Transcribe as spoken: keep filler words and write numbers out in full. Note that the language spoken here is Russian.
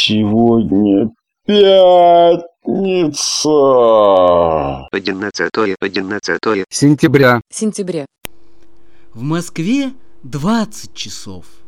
Сегодня пятница. Одиннадцатое, одиннадцатое сентября. Сентября. В Москве двадцать часов.